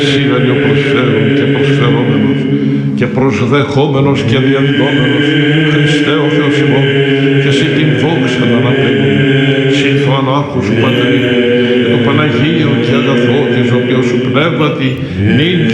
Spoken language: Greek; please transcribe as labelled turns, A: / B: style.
A: Σίγαριο προσφέρον και προσφερόμενος και προσδεχόμενος και διαδιδόμενος, Χριστέ ο Θεός ημών, και εσύ την δόξα να αναπέμπουμε, συν το ανάκου σου Πατρί, και το Παναγίο και αγαθό και ζωοποιό σου πνεύματι, νυν